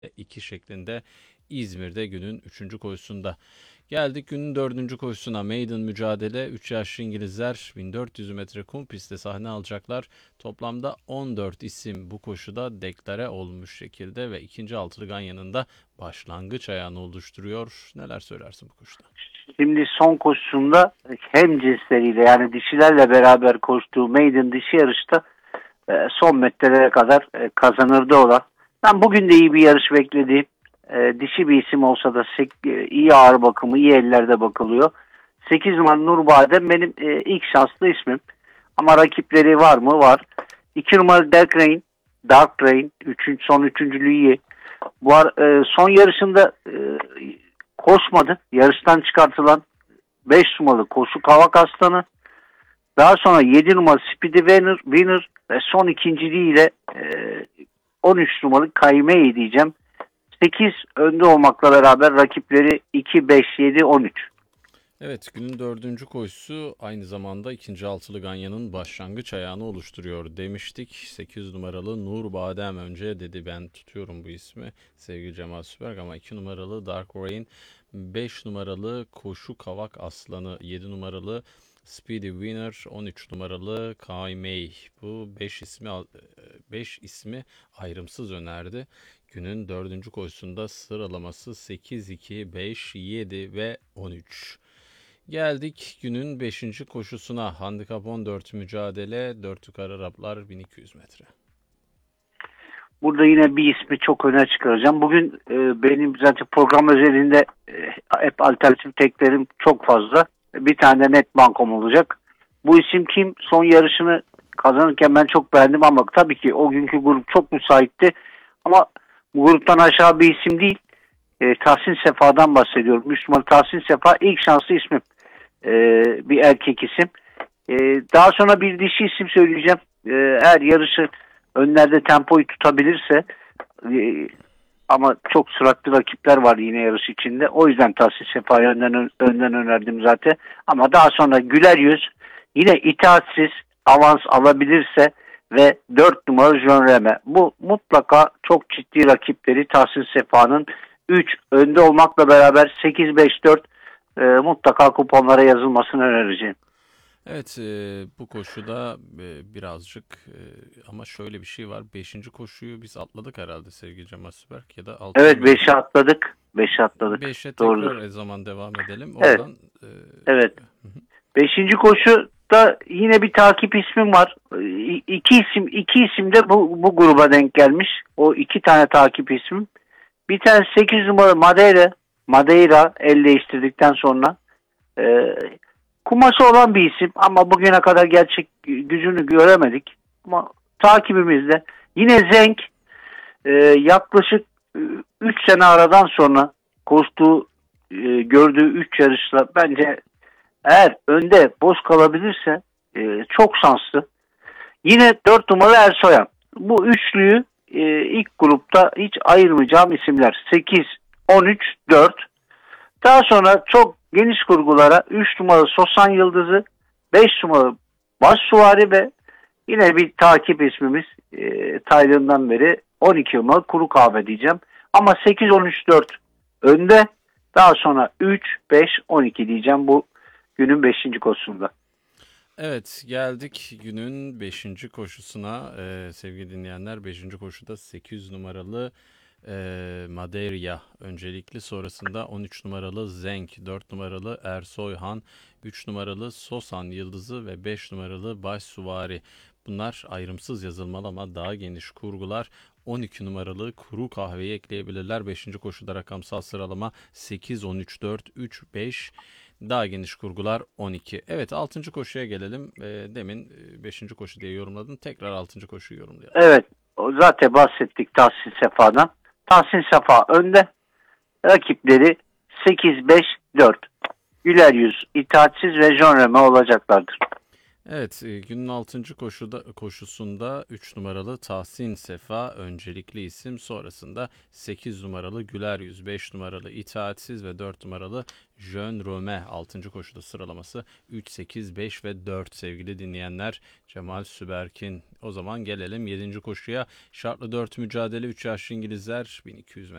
2 şeklinde İzmir'de günün 3. koşusunda. Geldik günün 4. koşusuna. Maiden mücadele. 3 yaşlı İngilizler 1400 metre kum pistte sahne alacaklar. Toplamda 14 isim bu koşuda deklare olmuş şekilde ve ikinci altılı ganyanın başlangıç ayağını oluşturuyor. Neler söylersin bu koşuda? Şimdi son koşusunda hem cinsleriyle yani dişilerle beraber koştuğu maiden dişi yarışta son metrelere kadar kazanırdı olan. Ben bugün de iyi bir yarış beklediğim dişi bir isim olsa da iyi ağır bakımı, iyi ellerde bakılıyor. 8 numara Nurbadem benim ilk şanslı ismim. Ama rakipleri var mı? Var. 2 numara Dark Rain son üçüncülüğü iyi. Son yarışında koşmadı. Yarıştan çıkartılan 5 numaralı Koşu Kavak Aslanı. Daha sonra 7 numaralı Speedy Winner ve son ikinciliğiyle 13 numaralı Kaymei diyeceğim. 8 önde olmakla beraber rakipleri 2, 5, 7, 13. Evet, günün 4. koşusu aynı zamanda ikinci altılı ganyanın başlangıç ayağını oluşturuyor demiştik. 8 numaralı Nur Badem önce dedi, ben tutuyorum bu ismi sevgili Cemal Süperg, ama 2 numaralı Dark Rain, 5 numaralı Koşu Kavak Aslanı, 7 numaralı Speedy Winner, 13 numaralı Kaimei. Bu 5 ismi ayrımsız önerdi. Günün 4. koşusunda sıralaması 8, 2, 5, 7 ve 13. Geldik günün 5. koşusuna. Handikap 14 mücadele. 4 yukarı Araplar 1200 metre. Burada yine bir ismi çok öne çıkaracağım. Bugün benim zaten program özelinde hep alternatif teklerim çok fazla. Bir tane de net bankom olacak. Bu isim kim? Son yarışını kazanırken ben çok beğendim ama tabii ki o günkü grup çok müsaitti. Ama bu gruptan aşağı bir isim değil. Tahsin Sefa'dan bahsediyorum. Müslüman Tahsin Sefa ilk şanslı ismim. Bir erkek isim. Daha sonra bir dişi isim söyleyeceğim. Eğer yarışı önlerde tempoyu tutabilirse ama çok süratli rakipler var yine yarış içinde. O yüzden Tahsin Sefa'yı önden önerdim zaten. Ama daha sonra güler yüz yine itaatsiz avans alabilirse ve 4 numaralı John Reme. Bu mutlaka çok ciddi rakipleri Tahsin Sefa'nın 3 önde olmakla beraber 8-5-4 mutlaka kuponlara yazılmasını önereceğim. Evet, bu koşuda birazcık ama şöyle bir şey var. 5. koşuyu biz atladık herhalde sevgili Cemal Süperk, ya da 6'ya Evet, mı 5'e geçtik? atladık. 5'e atladık. 5'e tekrar Doğrudur. zaman devam edelim. Evet. Oradan Evet. Beşinci koşuda yine bir takip ismim var. İki isim de bu gruba denk gelmiş. O iki tane takip ismim. Bir tane 8 numaralı Madeira el değiştirdikten sonra kuması olan bir isim ama bugüne kadar gerçek gücünü göremedik. Ama takibimizde yine Zenk yaklaşık 3 sene aradan sonra koştuğu gördüğü 3 yarışla bence eğer önde boz kalabilirse çok şanslı. Yine 4 numaralı Ersoyan. Bu üçlüyü ilk grupta hiç ayırmayacağım isimler. 8, 13, 4. Daha sonra çok geniş kurgulara 3 numaralı Sosan Yıldızı, 5 numaralı Başsuvari ve yine bir takip ismimiz Tayland'dan beri 12 numaralı Kuru Kahve diyeceğim. Ama 8, 13, 4 önde. Daha sonra 3, 5, 12 diyeceğim bu günün 5. koşusunda. evet, geldik günün 5. koşusuna. Sevgili dinleyenler, 5. koşuda 8 numaralı Madeira öncelikli, sonrasında 13 numaralı Zenk, 4 numaralı Ersoyhan, 3 numaralı Sosan Yıldızı ve 5 numaralı Başsuvari. Bunlar ayrımsız yazılmalı ama daha geniş kurgular. 12 numaralı Kuru Kahveyi ekleyebilirler. 5. koşuda rakamsal sıralama 8, 13, 4, 3, 5. Daha geniş kurgular 12. Evet, 6. koşuya gelelim. Demin 5. koşu diye yorumladın. Tekrar 6. koşuyu yorumlayalım. Evet, zaten bahsettik Tahsin Sefa'dan. Tahsin Sefa önde. Rakipleri 8-5-4. Güler yüz, itaatsiz ve John Reme olacaklardır. Evet, günün 6. koşusunda 3 numaralı Tahsin Sefa öncelikli isim. Sonrasında 8 numaralı Güler Yüz, 5 numaralı İtaatsiz ve 4 numaralı Jön Rome 6. koşuda sıralaması 3, 8, 5 ve 4 sevgili dinleyenler. Cemal Süberkin. O zaman gelelim 7. koşuya. Şartlı 4 mücadele 3 yaşlı İngilizler 1200